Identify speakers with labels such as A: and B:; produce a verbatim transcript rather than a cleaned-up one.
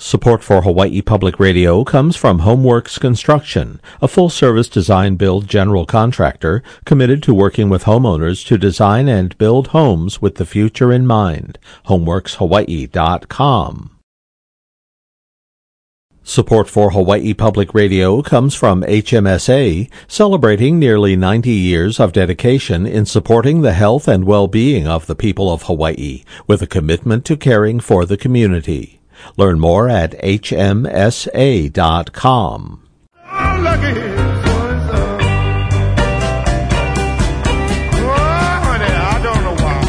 A: Support for Hawaii Public Radio comes from Homeworks Construction, a full-service design-build general contractor committed to working with homeowners to design and build homes with the future in mind. homeworks hawaii dot com. Support for Hawaii Public Radio comes from H M S A, celebrating nearly ninety years of dedication in supporting the health and well-being of the people of Hawaii, with a commitment to caring for the community. Learn more at H M S A dot com.